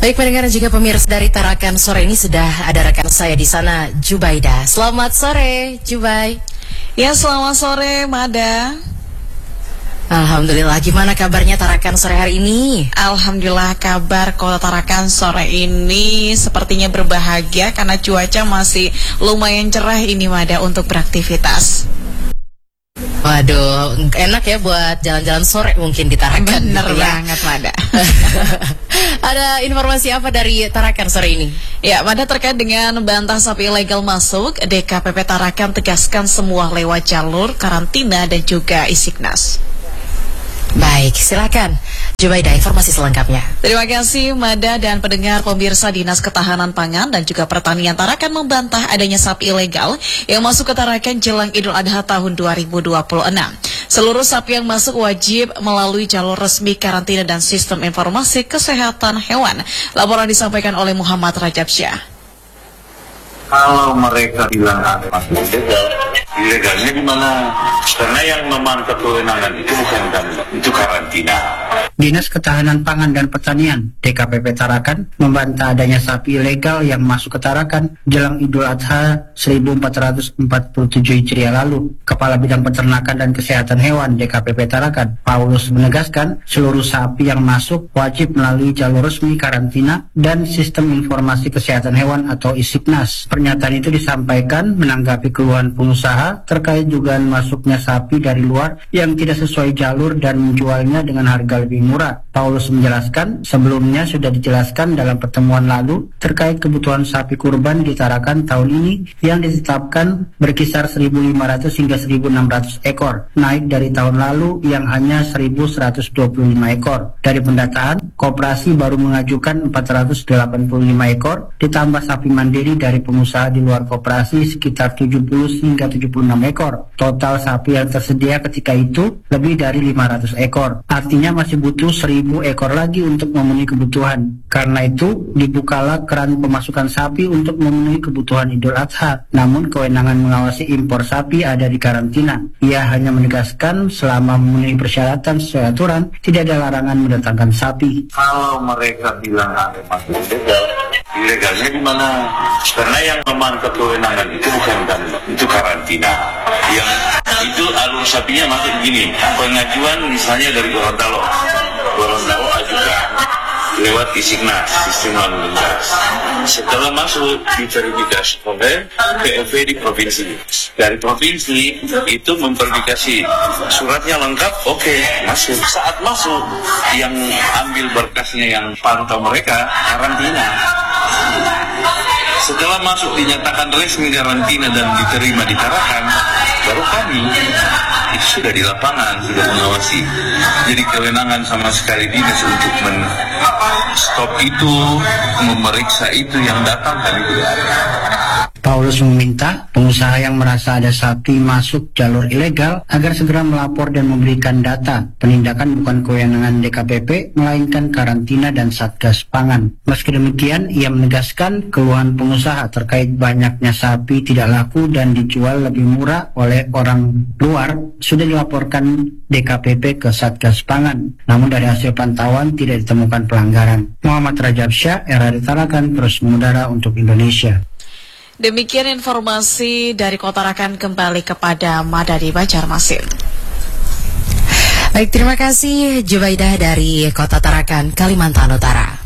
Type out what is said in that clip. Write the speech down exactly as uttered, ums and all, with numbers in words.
Baik pendengar dan juga pemirsa dari Tarakan, sore ini sudah ada rekan saya di sana, Jubaida. Selamat sore, Jubai. Ya, selamat sore, Mada. Alhamdulillah, gimana kabarnya Tarakan sore hari ini? Alhamdulillah, kabar Kota Tarakan sore ini sepertinya berbahagia karena cuaca masih lumayan cerah ini, Mada, untuk beraktivitas. Waduh, enak ya buat jalan-jalan sore mungkin di Tarakan. Bener gitu ya. banget, Mada. Ada informasi apa dari Tarakan sore ini? Ya, Mada, terkait dengan bantah sapi ilegal masuk, D K P P Tarakan tegaskan semua lewat jalur karantina dan juga Isiknas. Baik, silakan Jubaida informasi selengkapnya. Terima kasih, Mada dan pendengar. Pemirsa, Dinas Ketahanan Pangan dan juga Pertanian Tarakan membantah adanya sapi ilegal yang masuk ke Tarakan jelang Idul Adha tahun dua ribu dua puluh enam. Seluruh sapi yang masuk wajib melalui jalur resmi karantina dan sistem informasi kesehatan hewan. Laporan disampaikan oleh Muhammad Rajab Syah. Kalau mereka bilang ada masuk ilegal, ilegalnya di mana? Karena yang memantau kewenangan itu bukan kami, itu karantina. Dinas Ketahanan Pangan dan Pertanian D K P P Tarakan membantah adanya sapi ilegal yang masuk ke Tarakan jelang Idul Adha seribu empat ratus empat puluh tujuh Hijriah lalu. Kepala Bidang Peternakan dan Kesehatan Hewan D K P P Tarakan, Paulus, menegaskan seluruh sapi yang masuk wajib melalui jalur resmi karantina dan sistem informasi kesehatan hewan atau Isiknas. Pernyataan itu disampaikan menanggapi keluhan pengusaha terkait dugaan masuknya sapi dari luar yang tidak sesuai jalur dan menjualnya dengan harga lebih murah. Paulus menjelaskan sebelumnya sudah dijelaskan dalam pertemuan lalu terkait kebutuhan sapi kurban di Tarakan tahun ini yang ditetapkan berkisar seribu lima ratus hingga seribu enam ratus ekor, naik dari tahun lalu yang hanya seribu seratus dua puluh lima ekor. Dari pendataan, koperasi baru mengajukan empat ratus delapan puluh lima ekor, ditambah sapi mandiri dari pengusaha di luar koperasi sekitar tujuh puluh hingga tujuh puluh enam ekor. Total sapi yang tersedia ketika itu lebih dari lima ratus ekor. Artinya masih butuh seribu ekor lagi untuk memenuhi kebutuhan. Karena itu, dibukalah keran pemasukan sapi untuk memenuhi kebutuhan Idul Adha. Namun, kewenangan mengawasi impor sapi ada di karantina. Ia hanya menegaskan selama memenuhi persyaratan sesuai aturan, tidak ada larangan mendatangkan sapi. Kalau mereka bilang ada masuk ilegal, ilegalnya di mana? Karena yang memantau kewenangan itu bukan kami, itu karantina. Yang itu alur sapinya masuk begini, pengajuan misalnya dari Gorontalo, Gorontalo ajukan lewat Isiknas, sistem lalu lintas. Setelah masuk diverifikasi oleh P L V di provinsi. Dari provinsi itu memverifikasi suratnya lengkap, oke, okay, masuk. Saat masuk, yang ambil berkasnya yang pantau mereka karantina. Setelah masuk dinyatakan resmi karantina dan diterima di Tarakan, baru kami itu sudah di lapangan, sudah mengawasi. Jadi kewenangan sama sekali dinas untuk men-stop itu, memeriksa itu yang datang kami tidak ada. Paulus meminta pengusaha yang merasa ada sapi masuk jalur ilegal agar segera melapor dan memberikan data. Penindakan bukan kewenangan D K P P, melainkan karantina dan Satgas Pangan. Meski demikian, ia menegaskan keluhan pengusaha terkait banyaknya sapi tidak laku dan dijual lebih murah oleh orang luar sudah dilaporkan D K P P ke Satgas Pangan. Namun dari hasil pantauan tidak ditemukan pelanggaran. Muhammad Rajab Syah, R R D Tarakan, terus mengudara untuk Indonesia. Demikian informasi dari Kota Tarakan, kembali kepada Madadi Banjarmasin. Baik, terima kasih Jubaida dari Kota Tarakan, Kalimantan Utara.